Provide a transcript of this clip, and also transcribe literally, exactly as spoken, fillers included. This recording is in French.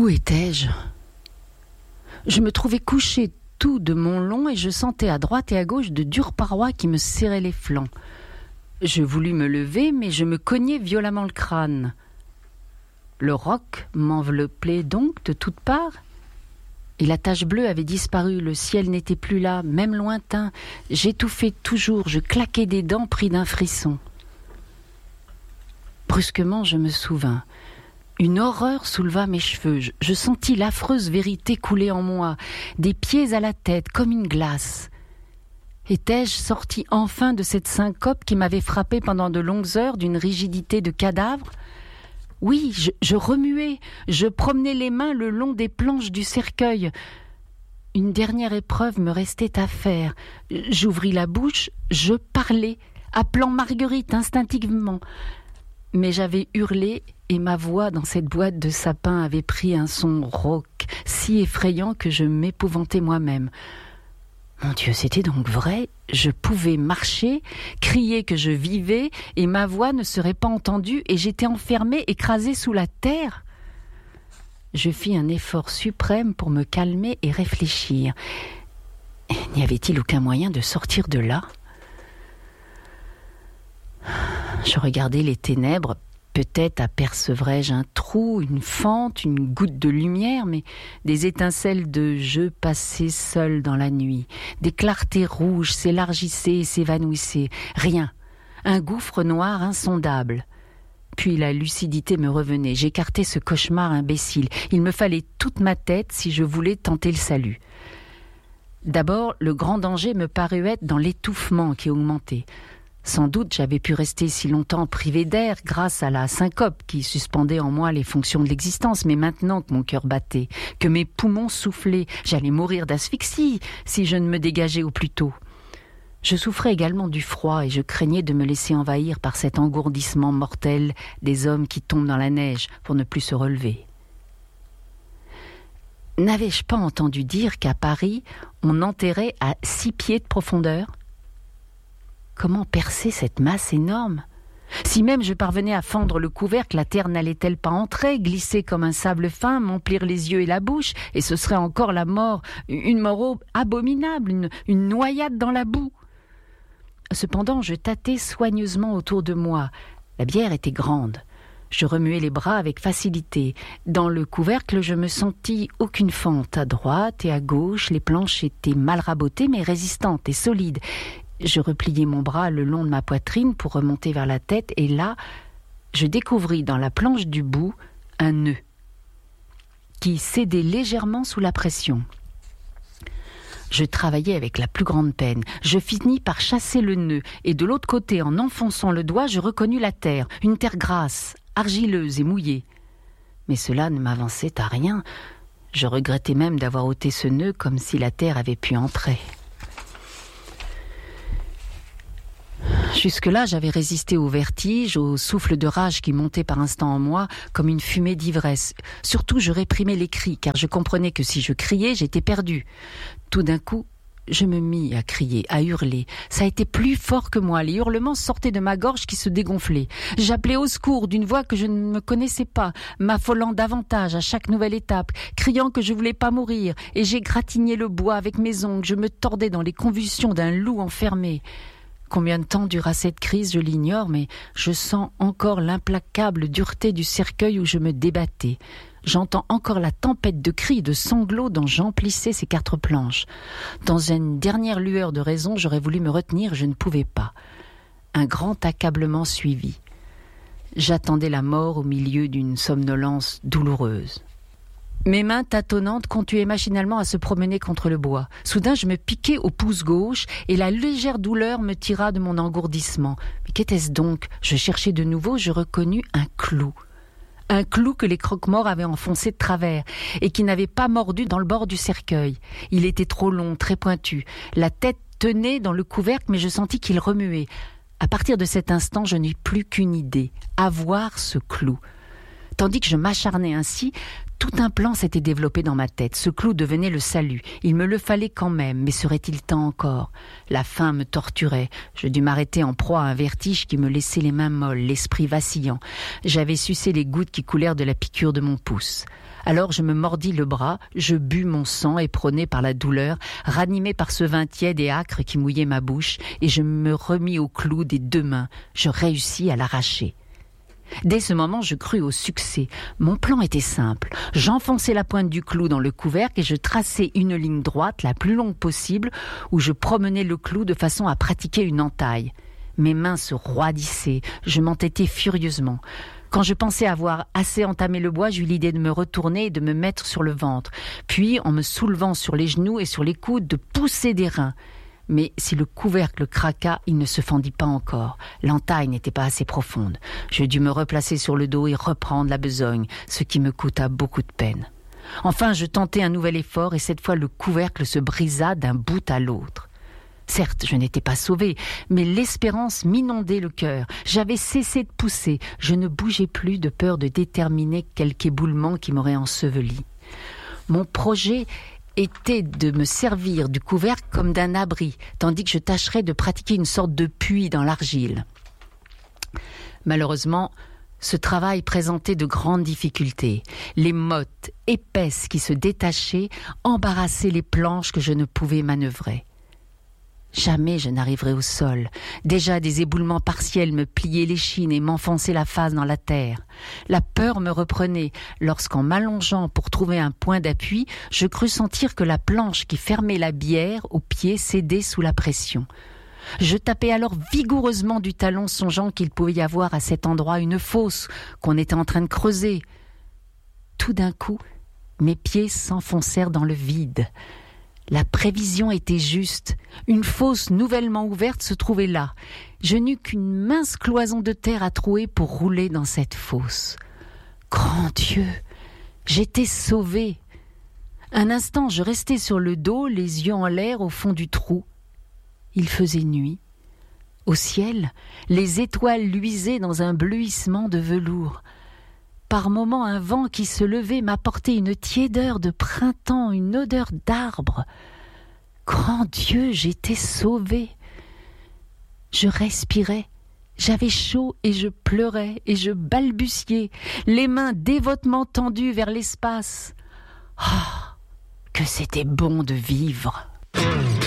Où étais-je ? Je me trouvais couché tout de mon long et je sentais à droite et à gauche de dures parois qui me serraient les flancs. Je voulus me lever, mais je me cognai violemment le crâne. Le roc m'enveloppait donc de toutes parts, et la tache bleue avait disparu, le ciel n'était plus là, même lointain. J'étouffais toujours, je claquais des dents pris d'un frisson. Brusquement, je me souvins. Une horreur souleva mes cheveux. Je, je sentis l'affreuse vérité couler en moi, des pieds à la tête, comme une glace. Étais-je sorti enfin de cette syncope qui m'avait frappé pendant de longues heures d'une rigidité de cadavre ? Oui, je, je remuais, je promenais les mains le long des planches du cercueil. Une dernière épreuve me restait à faire. J'ouvris la bouche, je parlais, appelant Marguerite instinctivement. Mais j'avais hurlé et ma voix dans cette boîte de sapin avait pris un son rauque, si effrayant que je m'épouvantais moi-même. Mon Dieu, c'était donc vrai. Je pouvais marcher, crier que je vivais, et ma voix ne serait pas entendue, et j'étais enfermée, écrasée sous la terre. Je fis un effort suprême pour me calmer et réfléchir. N'y avait-il aucun moyen de sortir de là ? Je regardais les ténèbres. Peut-être apercevrais-je un trou, une fente, une goutte de lumière, mais des étincelles de je passais seul dans la nuit. Des clartés rouges s'élargissaient et s'évanouissaient. Rien. Un gouffre noir insondable. Puis la lucidité me revenait. J'écartais ce cauchemar imbécile. Il me fallait toute ma tête si je voulais tenter le salut. D'abord, le grand danger me parut être dans l'étouffement qui augmentait. Sans doute j'avais pu rester si longtemps privé d'air grâce à la syncope qui suspendait en moi les fonctions de l'existence, mais maintenant que mon cœur battait, que mes poumons soufflaient, j'allais mourir d'asphyxie si je ne me dégageais au plus tôt. Je souffrais également du froid et je craignais de me laisser envahir par cet engourdissement mortel des hommes qui tombent dans la neige pour ne plus se relever. N'avais-je pas entendu dire qu'à Paris, on enterrait à six pieds de profondeur ? Comment percer cette masse énorme ? Si même je parvenais à fendre le couvercle, la terre n'allait-elle pas entrer, glisser comme un sable fin, m'emplir les yeux et la bouche, et ce serait encore la mort, une mort abominable, une, une noyade dans la boue. Cependant, je tâtais soigneusement autour de moi. La bière était grande. Je remuais les bras avec facilité. Dans le couvercle, je me sentis aucune fente. À droite et à gauche, les planches étaient mal rabotées, mais résistantes et solides. Je repliai mon bras le long de ma poitrine pour remonter vers la tête, et là, je découvris dans la planche du bout un nœud qui cédait légèrement sous la pression. Je travaillais avec la plus grande peine. Je finis par chasser le nœud, et de l'autre côté, en enfonçant le doigt, je reconnus la terre, une terre grasse, argileuse et mouillée. Mais cela ne m'avançait à rien. Je regrettais même d'avoir ôté ce nœud comme si la terre avait pu entrer. Jusque-là, j'avais résisté au vertige, au souffle de rage qui montait par instants en moi comme une fumée d'ivresse. Surtout, je réprimais les cris, car je comprenais que si je criais, j'étais perdue. Tout d'un coup, je me mis à crier, à hurler. Ça a été plus fort que moi. Les hurlements sortaient de ma gorge qui se dégonflait. J'appelais au secours d'une voix que je ne me connaissais pas, m'affolant davantage à chaque nouvelle étape, criant que je voulais pas mourir, et j'égratignais le bois avec mes ongles. Je me tordais dans les convulsions d'un loup enfermé. Combien de temps dura cette crise, je l'ignore, mais je sens encore l'implacable dureté du cercueil où je me débattais. J'entends encore la tempête de cris et de sanglots dont j'emplissais ces quatre planches. Dans une dernière lueur de raison, j'aurais voulu me retenir, je ne pouvais pas. Un grand accablement suivit. J'attendais la mort au milieu d'une somnolence douloureuse. Mes mains tâtonnantes continuaient machinalement à se promener contre le bois. Soudain, je me piquai au pouce gauche et la légère douleur me tira de mon engourdissement. Mais qu'était-ce donc ? Je cherchai de nouveau, je reconnus un clou. Un clou que les croque-morts avaient enfoncé de travers et qui n'avait pas mordu dans le bord du cercueil. Il était trop long, très pointu. La tête tenait dans le couvercle, mais je sentis qu'il remuait. À partir de cet instant, je n'eus plus qu'une idée, avoir ce clou. Tandis que je m'acharnais ainsi, Tout un plan s'était développé dans ma tête. Ce clou devenait le salut. Il me le fallait quand même, mais serait-il temps encore ? La faim me torturait. Je dus m'arrêter en proie à un vertige qui me laissait les mains molles, l'esprit vacillant. J'avais sucé les gouttes qui coulèrent de la piqûre de mon pouce. Alors je me mordis le bras, je bus mon sang, éperonné par la douleur, ranimé par ce vin tiède et âcre qui mouillait ma bouche, et je me remis au clou des deux mains. Je réussis à l'arracher. Dès ce moment, je crus au succès. Mon plan était simple. J'enfonçais la pointe du clou dans le couvercle et je traçais une ligne droite, la plus longue possible, où je promenais le clou de façon à pratiquer une entaille. Mes mains se roidissaient, je m'entêtais furieusement. Quand je pensais avoir assez entamé le bois, j'eus l'idée de me retourner et de me mettre sur le ventre. Puis, en me soulevant sur les genoux et sur les coudes, de pousser des reins. Mais si le couvercle craqua, il ne se fendit pas encore. L'entaille n'était pas assez profonde. Je dus me replacer sur le dos et reprendre la besogne, ce qui me coûta beaucoup de peine. Enfin, je tentai un nouvel effort et cette fois le couvercle se brisa d'un bout à l'autre. Certes, je n'étais pas sauvée, mais l'espérance m'inondait le cœur. J'avais cessé de pousser. Je ne bougeais plus de peur de déterminer quelque éboulement qui m'aurait enseveli. Mon projet était de me servir du couvercle comme d'un abri, tandis que je tâcherais de pratiquer une sorte de puits dans l'argile. Malheureusement, ce travail présentait de grandes difficultés. Les mottes épaisses qui se détachaient embarrassaient les planches que je ne pouvais manœuvrer. Jamais je n'arriverai au sol. Déjà des éboulements partiels me pliaient l'échine et m'enfonçaient la face dans la terre. La peur me reprenait lorsqu'en m'allongeant pour trouver un point d'appui, je crus sentir que la planche qui fermait la bière au pied cédait sous la pression. Je tapai alors vigoureusement du talon, songeant qu'il pouvait y avoir à cet endroit une fosse qu'on était en train de creuser. Tout d'un coup, mes pieds s'enfoncèrent dans le vide. La prévision était juste. Une fosse nouvellement ouverte se trouvait là. Je n'eus qu'une mince cloison de terre à trouer pour rouler dans cette fosse. Grand Dieu, j'étais sauvée. Un instant, je restai sur le dos, les yeux en l'air au fond du trou. Il faisait nuit. Au ciel, les étoiles luisaient dans un bleuissement de velours. Par moments, un vent qui se levait m'apportait une tiédeur de printemps, une odeur d'arbre. Grand Dieu, j'étais sauvée. Je respirais, j'avais chaud et je pleurais et je balbutiais, les mains dévotement tendues vers l'espace. Ah, que c'était bon de vivre!